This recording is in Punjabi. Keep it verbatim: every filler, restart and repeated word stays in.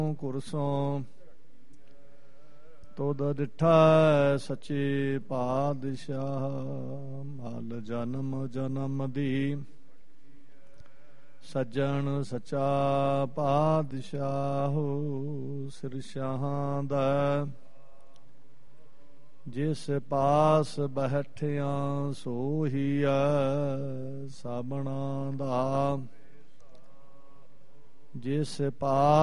ਕੁਰਸੋਂ ਤੁਧ ਡਿਠਾ ਸੱਚੇ ਪਾਤਸ਼ਾਹ। ਮਲ ਜਨਮ ਜਨਮ ਦੀ ਸੱਜਣ ਸੱਚਾ ਪਾਤਸ਼ਾਹ। ਸਿਰ ਸ਼ਾਹਾਂ ਦਾ ਜਿਸ ਪਾਸ ਬੈਠਿਆਂ ਸੋਹੀਐ ਸਾਬਣਾ ਦਾ। ਜਿਸ ਪਾਸ